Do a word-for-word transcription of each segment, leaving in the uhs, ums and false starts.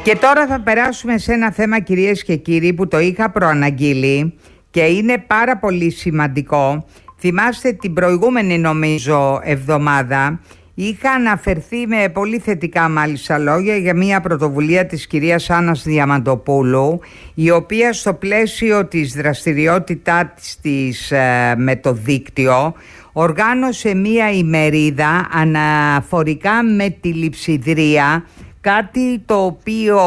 Και τώρα θα περάσουμε σε ένα θέμα, κυρίες και κύριοι, που το είχα προαναγγείλει και είναι πάρα πολύ σημαντικό. Θυμάστε την προηγούμενη, νομίζω, εβδομάδα είχα αναφερθεί με πολύ θετικά μάλιστα λόγια για μια πρωτοβουλία της κυρίας Άννας Διαμαντοπούλου, η οποία στο πλαίσιο της δραστηριότητάς της ε, με το δίκτυο οργάνωσε μια ημερίδα αναφορικά με τη λειψιδρία, κάτι το οποίο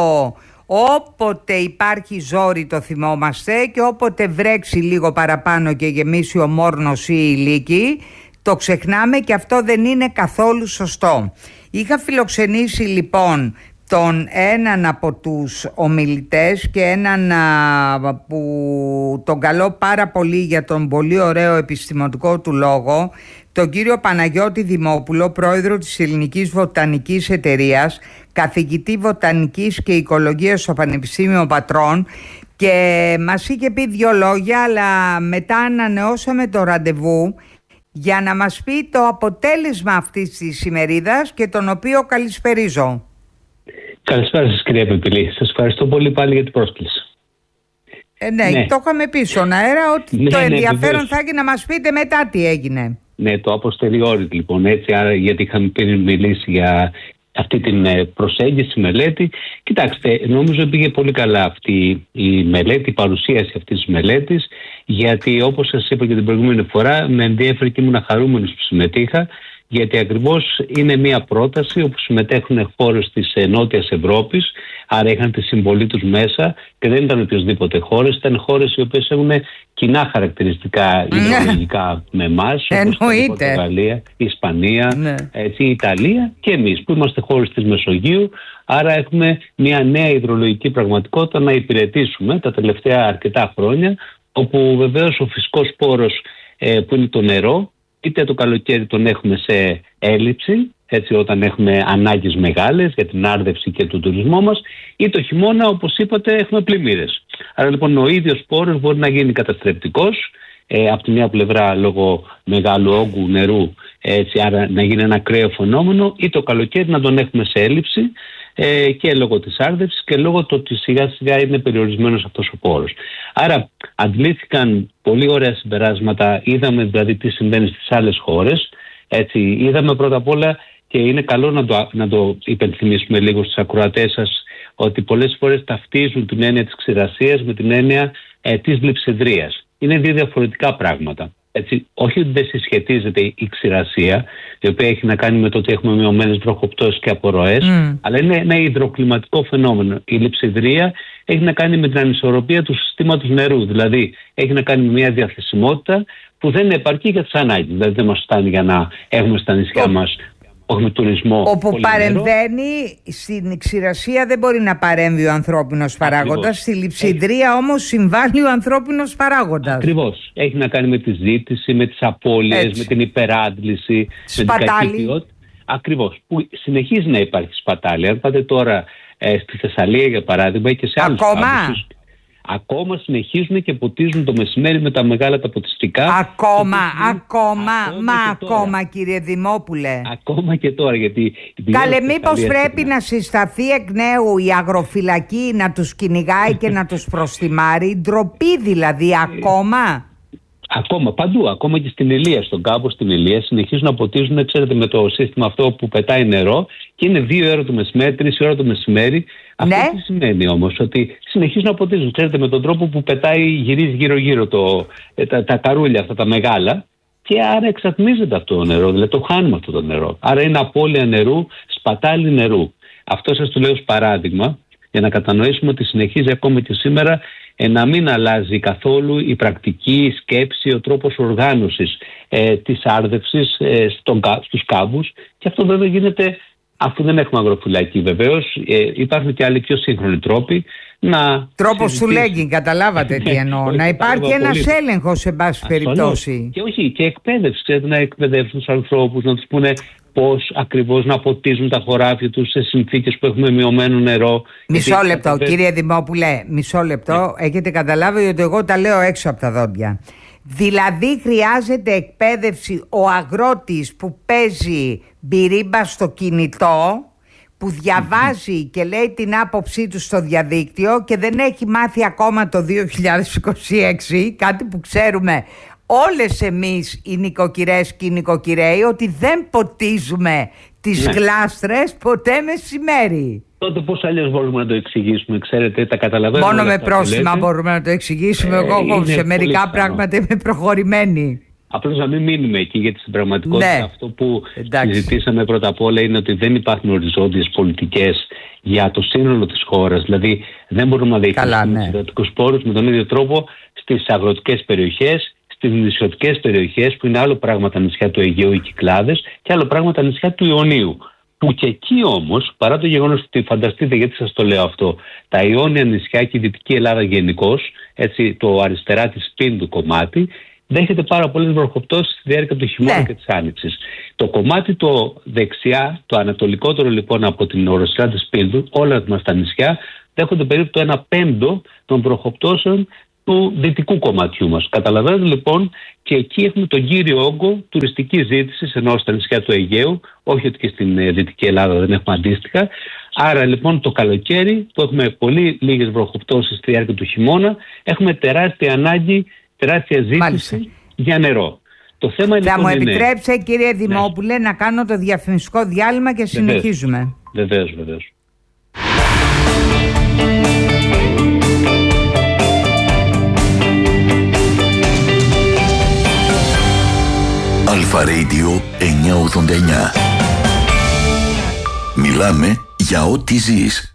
όποτε υπάρχει ζόρι το θυμόμαστε και όποτε βρέξει λίγο παραπάνω και γεμίσει ο Μόρνος ή η Λύκη το ξεχνάμε, και αυτό δεν είναι καθόλου σωστό. Είχα φιλοξενήσει λοιπόν τον έναν από τους ομιλητές και έναν α, που τον καλώ πάρα πολύ για τον πολύ ωραίο επιστημονικό του λόγο, τον κύριο Παναγιώτη Δημόπουλο, πρόεδρο της Ελληνικής Βοτανικής Εταιρείας, καθηγητή Βοτανικής και Οικολογίας στο Πανεπιστήμιο Πατρών, και μας είχε πει δύο λόγια, αλλά μετά ανανεώσαμε το ραντεβού για να μας πει το αποτέλεσμα αυτής της ημερίδας, και τον οποίο καλησπερίζω. Καλησπέρα σας, κυρία Πεπιλή. Σας ευχαριστώ πολύ πάλι για την πρόσκληση. Ε, ναι, ναι, το είχαμε πει στον αέρα ότι ναι, το ενδιαφέρον ναι, θα έχει να μας πείτε μετά τι έγινε. Ναι, το αποστεριόρι λοιπόν, έτσι, άρα, γιατί είχαμε πριν μιλήσει για αυτή την προσέγγιση μελέτη. Κοιτάξτε, νομίζω πήγε πολύ καλά αυτή η μελέτη, η παρουσίαση αυτής της μελέτης, γιατί όπως σας είπα και την προηγούμενη φορά, με ενδιέφερε και ήμουν χαρούμενος που συμμετείχα, γιατί ακριβώς είναι μια πρόταση όπου συμμετέχουν χώρες της Νότιας Ευρώπης, άρα είχαν τη συμβολή τους μέσα και δεν ήταν οποιοσδήποτε χώρες, ήταν χώρες οι οποίες έχουν κοινά χαρακτηριστικά ιδεολογικά με εμάς, όπως η Πορτογαλία, η Ισπανία, ναι. έτσι, η Ιταλία και εμείς που είμαστε χώρες της Μεσογείου, άρα έχουμε μια νέα υδρολογική πραγματικότητα να υπηρετήσουμε τα τελευταία αρκετά χρόνια, όπου βεβαίως ο φυσικός πόρος ε, που είναι το νερό, είτε το καλοκαίρι τον έχουμε σε έλλειψη, έτσι, όταν έχουμε ανάγκες μεγάλες για την άρδευση και τον τουρισμό μας, ή το χειμώνα, όπως είπατε, έχουμε πλημμύρες. Άρα λοιπόν ο ίδιος πόρος μπορεί να γίνει καταστρεπτικός, ε, από τη μια πλευρά λόγω μεγάλου όγκου νερού, έτσι, άρα να γίνει ένα ακραίο φαινόμενο, ή το καλοκαίρι να τον έχουμε σε έλλειψη, ε, και λόγω της άρδευσης και λόγω του ότι σιγά σιγά είναι περιορισμένος αυτός ο πόρος. Άρα αντλήθηκαν πολύ ωραία συμπεράσματα, είδαμε δηλαδή τι συμβαίνει στις άλλες χώρες, έτσι, είδαμε πρώτα απ' όλα, και είναι καλό να το, να το υπενθυμίσουμε λίγο στους ακροατές σας, ότι πολλές φορές ταυτίζουν την έννοια της ξηρασίας με την έννοια ε, της λειψιδρίας. Είναι δύο διαφορετικά πράγματα. Έτσι, όχι ότι δεν συσχετίζεται η ξηρασία, η οποία έχει να κάνει με το ότι έχουμε μειωμένες βροχοπτώσεις και απορροές, mm. αλλά είναι ένα υδροκλιματικό φαινόμενο. Η λειψιδρία έχει να κάνει με την ανισορροπία του συστήματος νερού. Δηλαδή, έχει να κάνει με μια διαθεσιμότητα που δεν επαρκεί για τις ανάγκες. Δηλαδή, δεν μας φτάνει για να έχουμε στα νησιά oh. μας. Όχι τουρισμό, όπου παρεμβαίνει στην ξηρασία δεν μπορεί να παρέμβει ο ανθρώπινος παράγοντας. Στη λειψιδρία έχει... όμως συμβάλλει ο ανθρώπινος παράγοντας. Ακριβώς. Έχει να κάνει με τη ζήτηση, με τις απώλειες, έτσι, με την υπεράντληση, σπατάλη. Με την κακή ποιότητα. Ακριβώς. Που συνεχίζει να υπάρχει σπατάλη. Αν πάτε τώρα ε, στη Θεσσαλία για παράδειγμα και σε άλλους κάμπους, ακόμα συνεχίζουν και ποτίζουν το μεσημέρι με τα μεγάλα τα ποτιστικά. Ακόμα, ακόμα, ακόμα, μα ακόμα κύριε Δημόπουλε. Ακόμα και τώρα, γιατί... Καλέ, μήπως πρέπει να συσταθεί εκ νέου η αγροφυλακή να τους κυνηγάει και να τους προστιμάρει, ντροπή δηλαδή, ακόμα. Ακόμα, παντού, ακόμα και στην Ηλία, στον κάμπο στην Ηλία, συνεχίζουν να ποτίζουν, ξέρετε, με το σύστημα αυτό που πετάει νερό, και είναι δύο ώρα το μεσημέρι, τρεις ώρα το μεσημέρι. Ναι. Αυτό τι σημαίνει όμως? Ότι συνεχίζουν να ποτίζουν, ξέρετε, με τον τρόπο που πετάει, γυρίζει γύρω-γύρω το, τα, τα καρούλια αυτά τα μεγάλα, και άρα εξατμίζεται αυτό το νερό, δηλαδή το χάνουμε αυτό το νερό. Άρα είναι απώλεια νερού, σπατάλη νερού. Αυτό σας το λέω ως παράδειγμα, για να κατανοήσουμε ότι συνεχίζει ακόμα και σήμερα ε, να μην αλλάζει καθόλου η πρακτική, η σκέψη, ο τρόπος οργάνωσης ε, της άρδευσης ε, στον, στους κάμπους, και αυτό βέβαια γίνεται αφού δεν έχουμε αγροφυλακή βεβαίως. Ε, υπάρχουν και άλλοι πιο σύγχρονοι τρόποι να... Τρόπος του λέγει, καταλάβατε τι εννοώ. Να υπάρχει ένας έλεγχος σε πάση περιπτώσει. Και όχι, και εκπαίδευση, ξέρετε, να εκπαιδεύσουν τους ανθρώπους, να τους πούνε πώς ακριβώς να ποτίζουν τα χωράφια τους σε συνθήκες που έχουμε μειωμένο νερό. Μισό λεπτό, θα... κύριε Δημόπουλε, μισό λεπτό. Ναι. Έχετε καταλάβει ότι εγώ τα λέω έξω από τα δόντια. Δηλαδή χρειάζεται εκπαίδευση ο αγρότης που παίζει μπυρίμπα στο κινητό, που διαβάζει και λέει την άποψή του στο διαδίκτυο και δεν έχει μάθει ακόμα το δύο χιλιάδες είκοσι έξι, κάτι που ξέρουμε όλες εμείς οι νοικοκυρές και οι νοικοκυρέοι, ότι δεν ποτίζουμε τις ναι. γλάστρες ποτέ μεσημέρι. Τότε πώς αλλιώς μπορούμε να το εξηγήσουμε, ξέρετε, τα καταλαβαίνουμε. Μόνο με πρόστιμα μπορούμε να το εξηγήσουμε. Ε, Εγώ σε μερικά πράγματα είμαι προχωρημένη. Απλώς να μην μείνουμε εκεί, γιατί στην πραγματικότητα ναι. αυτό που Εντάξει. συζητήσαμε πρώτα απ' όλα είναι ότι δεν υπάρχουν οριζόντιες πολιτικές για το σύνολο της χώρας. Δηλαδή δεν μπορούμε να διαχειριστούμε ναι. τους ιδιωτικούς πόρους με τον ίδιο τρόπο στις αγροτικές περιοχές, στις νησιωτικές περιοχές, που είναι άλλο πράγμα τα νησιά του Αιγαίου, οι Κυκλάδες, και άλλο πράγμα τα νησιά του Ιωνίου. Που και εκεί όμως, παρά το γεγονός ότι φανταστείτε, γιατί σας το λέω αυτό, τα Ιόνια νησιά και η Δυτική Ελλάδα γενικώς, έτσι το αριστερά της Πίνδου κομμάτι, δέχεται πάρα πολλές βροχοπτώσεις στη διάρκεια του χειμώνα ναι. και της άνοιξης. Το κομμάτι το δεξιά, το ανατολικότερο λοιπόν από την οροσυρά της Πίνδου, όλα μας τα νησιά, δέχονται περίπου το ένα πέμπτο των βροχοπτώσεων του δυτικού κομματιού μας. Καταλαβαίνετε λοιπόν, και εκεί έχουμε τον κύριο όγκο τουριστικής ζήτησης, ενώ στα νησιά του Αιγαίου, όχι ότι και στην Δυτική Ελλάδα δεν έχουμε αντίστοιχα. Άρα λοιπόν το καλοκαίρι, που έχουμε πολύ λίγες βροχοπτώσεις στη διάρκεια του χειμώνα, έχουμε τεράστια ανάγκη, τεράστια ζήτηση Μάλιστα. για νερό. Το θέμα Θα λοιπόν μου είναι... επιτρέψε, κύριε Δημόπουλε, ναι. να κάνω το διαφημιστικό διάλειμμα και συνεχίζουμε. Βεβαίως, βεβαίως. Αλφα Radio εννιακόσια ογδόντα εννιά. Μιλάμε για ό,τι ζεις.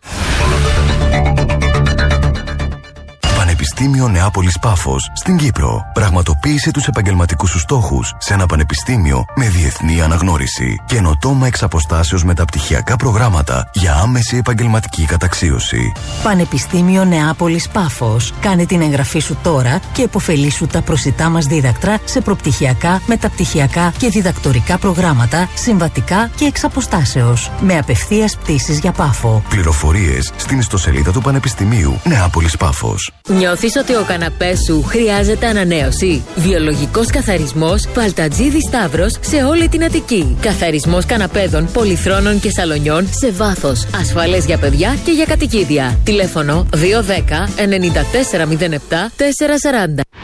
Πανεπιστήμιο Νεάπολης Πάφος στην Κύπρο. Πραγματοποίησε τους επαγγελματικούς σου στόχους σε ένα πανεπιστήμιο με διεθνή αναγνώριση. Καινοτόμα εξ αποστάσεως μεταπτυχιακά προγράμματα για άμεση επαγγελματική καταξίωση. Πανεπιστήμιο Νεάπολης Πάφος. Κάνε την εγγραφή σου τώρα και επωφελήσου τα προσιτά μας δίδακτρα σε προπτυχιακά, μεταπτυχιακά και διδακτορικά προγράμματα, συμβατικά και εξ αποστάσεως. Με απευθείας πτήσεις για Πάφο. Πληροφορίες στην ιστοσελίδα του Πανεπιστημίου Νεάπολης Πάφος. Νιώθεις ότι ο καναπές σου χρειάζεται ανανέωση? Βιολογικός καθαρισμός Παλτατζίδη Σταύρος σε όλη την Αττική. Καθαρισμός καναπέδων, πολυθρόνων και σαλονιών σε βάθος. Ασφαλές για παιδιά και για κατοικίδια. Τηλέφωνο δύο ένα μηδέν εννιά τέσσερα μηδέν επτά τέσσερα τέσσερα μηδέν.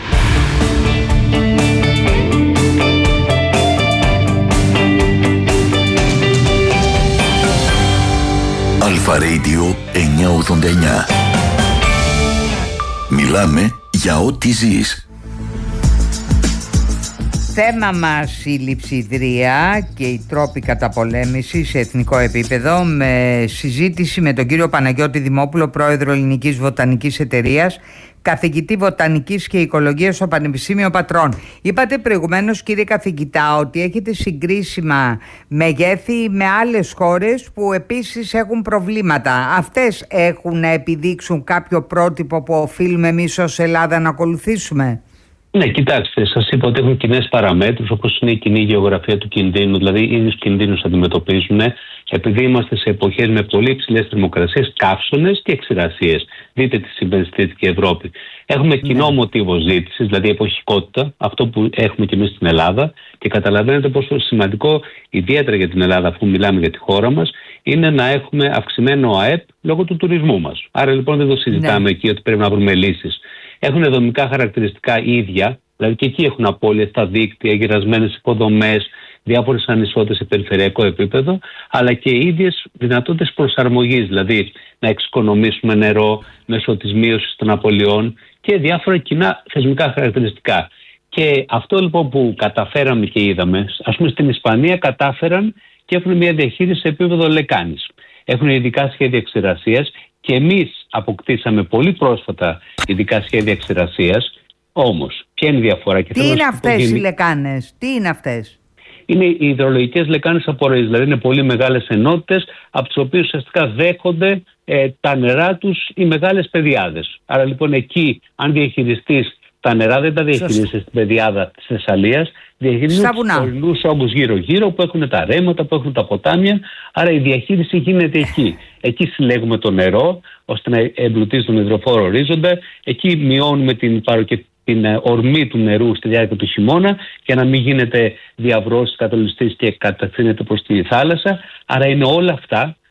Αλφα Radio εννιακόσια ογδόντα εννιά. Μιλάμε για ό,τι ζεις. Θέμα μας η λειψιδρία και οι τρόποι καταπολέμησης σε εθνικό επίπεδο, με συζήτηση με τον κύριο Παναγιώτη Δημόπουλο, πρόεδρο Ελληνικής Βοτανικής Εταιρείας, καθηγητή Βοτανικής και Οικολογίας στο Πανεπιστήμιο Πατρών. Είπατε προηγουμένως, κύριε καθηγητά, ότι έχετε συγκρίσιμα μεγέθη με άλλες χώρες που επίσης έχουν προβλήματα. Αυτές έχουν να επιδείξουν κάποιο πρότυπο που οφείλουμε εμείς ως Ελλάδα να ακολουθήσουμε? Ναι, κοιτάξτε, σας είπα ότι έχουν κοινές παραμέτρους, όπως είναι η κοινή γεωγραφία του κινδύνου, δηλαδή οι ίδιους κινδύνους αντιμετωπίζουν, επειδή είμαστε σε εποχές με πολύ υψηλές θερμοκρασίες, καύσωνες και ξηρασίες. Δείτε τι συμβαίνει στη Δυτική Ευρώπη. Έχουμε κοινό ναι. μοτίβο ζήτησης, δηλαδή εποχικότητα, αυτό που έχουμε και εμείς στην Ελλάδα, και καταλαβαίνετε πόσο σημαντικό, ιδιαίτερα για την Ελλάδα, αφού μιλάμε για τη χώρα μας, είναι να έχουμε αυξημένο ΑΕΠ λόγω του τουρισμού μας. Άρα λοιπόν δεν το συζητάμε ναι. εκεί ότι πρέπει να βρούμε λύσεις. Έχουν δομικά χαρακτηριστικά ίδια, δηλαδή και εκεί έχουν απώλειες στα δίκτυα, γυρασμένες υποδομές, διάφορες ανισότητες σε περιφερειακό επίπεδο, αλλά και ίδιες δυνατότητες προσαρμογής, δηλαδή να εξοικονομήσουμε νερό μέσω της μείωσης των απολειών και διάφορα κοινά θεσμικά χαρακτηριστικά. Και αυτό λοιπόν που καταφέραμε και είδαμε, ας πούμε στην Ισπανία κατάφεραν και έχουν μια διαχείριση σε επίπεδο λεκάνης. Έχουν ειδικά σχέδια ξηρασίας. Και εμείς αποκτήσαμε πολύ πρόσφατα ειδικά σχέδια ξηρασίας. Όμως, ποια είναι η διαφορά? Και τι είναι αυτές οι λεκάνες, τι είναι αυτές? Είναι οι υδρολογικές λεκάνες απορροής, δηλαδή είναι πολύ μεγάλες ενότητες από τις οποίες ουσιαστικά δέχονται ε, τα νερά τους οι μεγάλες πεδιάδες. Άρα λοιπόν εκεί, αν διαχειριστείς τα νερά, δεν τα διαχειρίζεσαι στην πεδιάδα της Θεσσαλίας, διαχειρίζεσαι τους ορεινούς όγκους γύρω-γύρω που έχουν τα ρέματα, που έχουν τα ποτάμια. Άρα η διαχείριση γίνεται εκεί. Εκεί συλλέγουμε το νερό ώστε να εμπλουτίζει τον υδροφόρο ορίζοντα. Εκεί μειώνουμε την, παροκε... την ορμή του νερού στη διάρκεια του χειμώνα για να μην γίνεται διαβρώσεις κατολιστής και κατευθύνεται προς τη θάλασσα. Άρα είναι όλα αυτά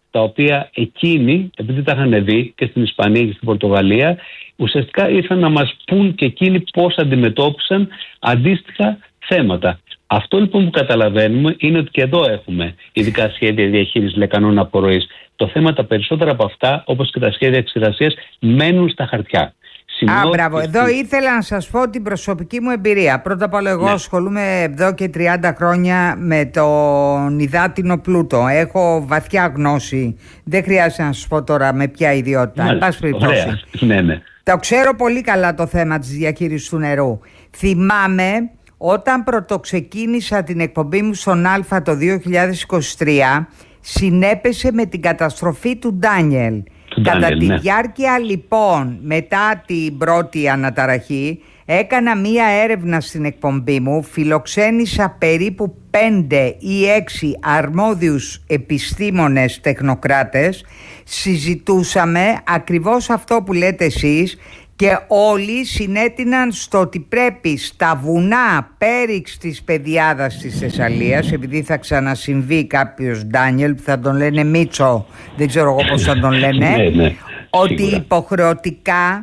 τα οποία εκείνοι, επειδή τα είχαν δει και στην Ισπανία και στην Πορτογαλία, ουσιαστικά ήρθαν να μας πούν και εκείνοι πώς αντιμετώπισαν αντίστοιχα θέματα. Αυτό λοιπόν που καταλαβαίνουμε είναι ότι και εδώ έχουμε ειδικά σχέδια διαχείρισης λεκανών απορροής. Το θέμα τα περισσότερα από αυτά, όπως και τα σχέδια ξηρασίας, μένουν στα χαρτιά. Α, μπράβο. Εδώ ήθελα να σας πω την προσωπική μου εμπειρία. Πρώτα απ' όλα, εγώ ναι. ασχολούμαι εδώ και τριάντα χρόνια με τον υδάτινο πλούτο. Έχω βαθιά γνώση. Δεν χρειάζεται να σας πω τώρα με ποια ιδιότητα. Εν πάση περιπτώσει. Ναι, ναι. Το ξέρω πολύ καλά το θέμα της διαχείρισης του νερού. Θυμάμαι όταν πρωτοξεκίνησα την εκπομπή μου στον Α το δύο χιλιάδες είκοσι τρία, συνέπεσε με την καταστροφή του Ντάνιελ. Κατά Daniel, τη ναι. διάρκεια λοιπόν μετά την πρώτη αναταραχή έκανα μία έρευνα στην εκπομπή μου, φιλοξένησα περίπου πέντε ή έξι αρμόδιους επιστήμονες τεχνοκράτες, συζητούσαμε ακριβώς αυτό που λέτε εσείς και όλοι συνέτειναν στο ότι πρέπει στα βουνά πέριξ της Πεδιάδας της Θεσσαλίας, επειδή θα ξανασυμβεί κάποιος Ντάνιελ που θα τον λένε Μίτσο, δεν ξέρω εγώ πώς θα τον λένε, ναι, ναι, ότι υποχρεωτικά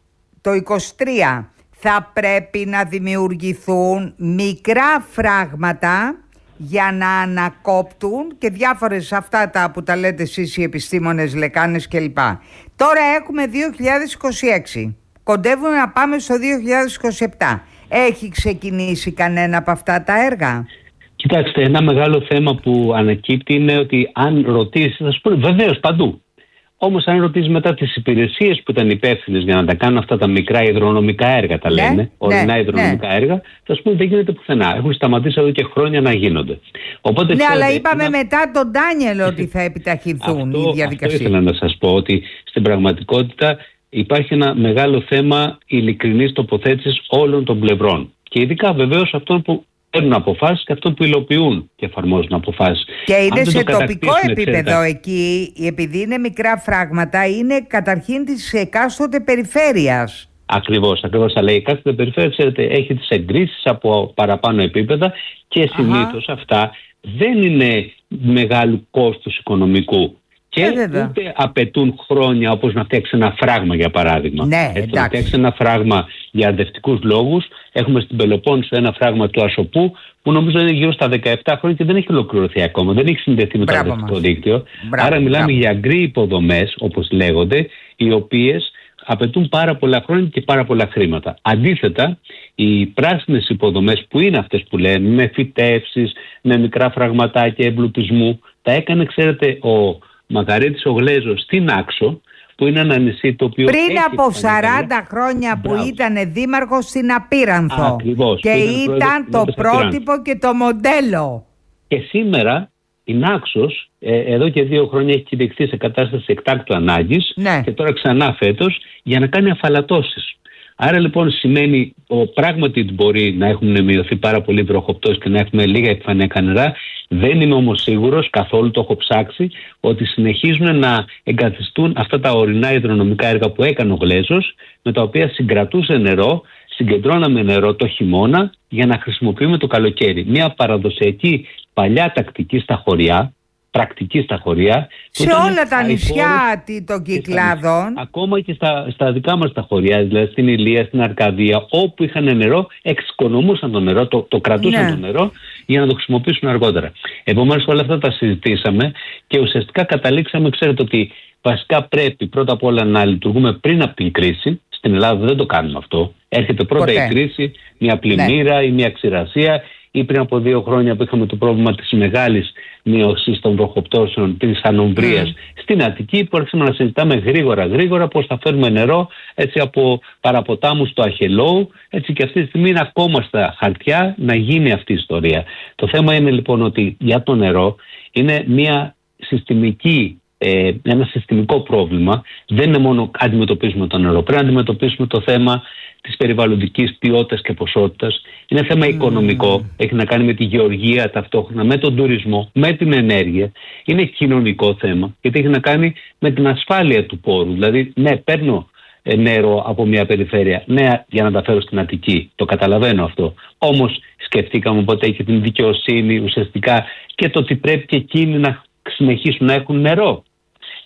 το είκοσι τρία θα πρέπει να δημιουργηθούν μικρά φράγματα για να ανακόπτουν και διάφορες αυτά τα που τα λέτε εσείς οι επιστήμονες, λεκάνες κλπ. Τώρα έχουμε δύο χιλιάδες είκοσι έξι. Κοντεύουμε να πάμε στο δύο χιλιάδες είκοσι επτά. Έχει ξεκινήσει κανένα από αυτά τα έργα? Κοιτάξτε, ένα μεγάλο θέμα που ανακύπτει είναι ότι αν ρωτήσεις, θα σου πούνε βεβαίως παντού. Όμως αν ρωτήσεις μετά τις υπηρεσίες που ήταν υπεύθυνες για να τα κάνουν αυτά τα μικρά υδρονομικά έργα, τα λένε, ναι, ορεινά ναι, υδρονομικά ναι. έργα, θα σου πούνε δεν γίνεται πουθενά. Έχουν σταματήσει εδώ και χρόνια να γίνονται. Οπότε, ναι, ξέρετε, αλλά είπαμε είναι... μετά τον Ντάνιελ ότι θα επιταχυνθούν αυτό, οι διαδικασίες. Αυτό ήθελα να σας πω, ότι στην πραγματικότητα υπάρχει ένα μεγάλο θέμα ειλικρινής τοποθέτησης όλων των πλευρών. Και ειδικά βεβαίως αυτών που παίρνουν αποφάσεις και αυτών που υλοποιούν και εφαρμόζουν αποφάσεις. Και είναι σε τοπικό επίπεδο, ξέρετε, εκεί, επειδή είναι μικρά φράγματα, είναι καταρχήν της εκάστοτε περιφέρειας. Ακριβώς, ακριβώς. Αλλά η εκάστοτε περιφέρεια, ξέρετε, έχει τις εγκρίσεις από παραπάνω επίπεδα και συνήθως αυτά δεν είναι μεγάλου κόστους οικονομικού. Και ε, ούτε απαιτούν χρόνια όπως να φτιάξει ένα φράγμα, για παράδειγμα. Ναι, έτσι, να φτιάξει ένα φράγμα για αρδευτικούς λόγους. Έχουμε στην Πελοπόννησο ένα φράγμα του Ασοπού που νομίζω είναι γύρω στα δεκαεπτά χρόνια και δεν έχει ολοκληρωθεί ακόμα. Δεν έχει συνδεθεί με το αρδευτικό δίκτυο. Μπράβο, Άρα μιλάμε μπράβο. για γκρι υποδομές, όπως λέγονται, οι οποίες απαιτούν πάρα πολλά χρόνια και πάρα πολλά χρήματα. Αντίθετα, οι πράσινες υποδομές που είναι αυτές που λένε, με φυτεύσεις, με μικρά φραγματάκια εμπλουτισμού, τα έκανε, ξέρετε, ο Μακαρίτης ο Γλέζος στην Άξο, που είναι ένα νησί το οποίο... Πριν από σαράντα χρόνια που ήταν δήμαρχος στην Απίρανθο. Ακριβώς, και ήταν, ήταν το πρότυπο και το μοντέλο. Και σήμερα η Νάξος ε, εδώ και δύο χρόνια έχει κηρυχθεί σε κατάσταση εκτάκτου ανάγκης, ναι. και τώρα ξανά φέτος για να κάνει αφαλατώσεις. Άρα λοιπόν σημαίνει ο, πράγματι ότι μπορεί να έχουν μειωθεί πάρα πολύ βροχοπτώσεις και να έχουμε λίγα επιφανειακά νερά. Δεν είμαι όμως σίγουρος, καθόλου το έχω ψάξει, ότι συνεχίζουν να εγκαθιστούν αυτά τα ορεινά υδρονομικά έργα που έκανε ο Γλέζος, με τα οποία συγκρατούσε νερό, συγκεντρώναμε νερό το χειμώνα για να χρησιμοποιούμε το καλοκαίρι. Μια παραδοσιακή παλιά τακτική στα χωριά, πρακτική στα χωριά. Σε όλα τα νησιά των Κυκλάδων. Ακόμα και στα, στα δικά μας τα χωριά, δηλαδή στην Ηλία, στην Αρκαδία, όπου είχαν νερό, εξοικονομούσαν το νερό, το, το κρατούσαν ναι. το νερό για να το χρησιμοποιήσουν αργότερα. Επομένως όλα αυτά τα συζητήσαμε και ουσιαστικά καταλήξαμε, ξέρετε, ότι βασικά πρέπει πρώτα απ' όλα να λειτουργούμε πριν από την κρίση. Στην Ελλάδα δεν το κάνουμε αυτό. Έρχεται πρώτα Ποτέ. η κρίση, μια πλημμύρα ναι. ή μια ξηρασία, ή πριν από δύο χρόνια που είχαμε το πρόβλημα της μεγάλης μείωσης των βροχοπτώσεων, της ανομβρίας mm. στην Αττική, που άρχισαμε να συζητάμε γρήγορα γρήγορα πώς θα φέρουμε νερό έτσι από παραποτάμους στο Αχελόου, έτσι, και αυτή τη στιγμή είναι ακόμα στα χαρτιά να γίνει αυτή η ιστορία. Το θέμα είναι λοιπόν ότι για το νερό είναι μια συστημική Ε, ένα συστημικό πρόβλημα. Δεν είναι μόνο αντιμετωπίζουμε το νερό. Πρέπει να αντιμετωπίσουμε το θέμα της περιβαλλοντικής ποιότητας και ποσότητας. Είναι θέμα mm. οικονομικό. Έχει να κάνει με τη γεωργία ταυτόχρονα, με τον τουρισμό, με την ενέργεια. Είναι κοινωνικό θέμα, γιατί έχει να κάνει με την ασφάλεια του πόρου. Δηλαδή, ναι, παίρνω νερό από μια περιφέρεια, ναι, για να τα φέρω στην Αττική. Το καταλαβαίνω αυτό. Όμως σκεφτήκαμε ποτέ και την δικαιοσύνη ουσιαστικά και το ότι πρέπει και εκείνοι να συνεχίσουν να έχουν νερό.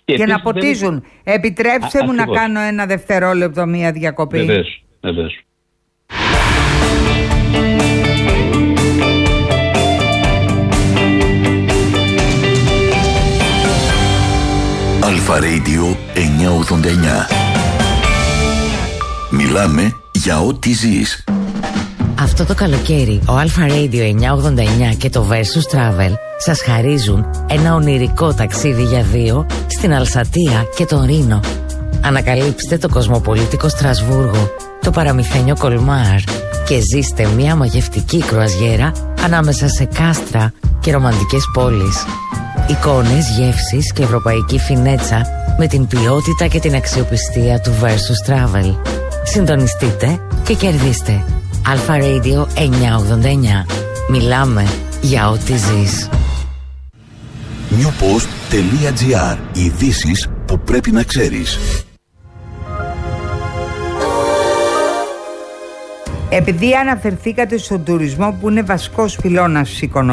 Και, και να ποτίζουν. Δεν... Επιτρέψτε Α, μου ακριβώς. να κάνω ένα δευτερόλεπτο μία διακοπή. Βεβαίως, βεβαίως. Αλφα Radio εννιακόσια ογδόντα εννιά. Μιλάμε για ό,τι ζεις. Αυτό το καλοκαίρι ο Αλφα Radio εννιακόσια ογδόντα εννιά και το Versus Travel σας χαρίζουν ένα ονειρικό ταξίδι για δύο στην Αλσατία και τον Ρήνο. Ανακαλύψτε το κοσμοπολίτικο Στρασβούργο, το παραμυθένιο Κολμάρ και ζήστε μια μαγευτική κρουαζιέρα ανάμεσα σε κάστρα και ρομαντικές πόλεις. Εικόνες, γεύσεις και ευρωπαϊκή φινέτσα με την ποιότητα και την αξιοπιστία του Versus Travel. Συντονιστείτε και κερδίστε. Αλφα Radio εννιακόσια ογδόντα εννιά. Μιλάμε για ό,τι ζεις. newpost.gr. Ειδήσεις που πρέπει να ξέρεις. Επειδή αναφερθήκατε στον τουρισμό που είναι βασικός πυλώνας της οικονομίας,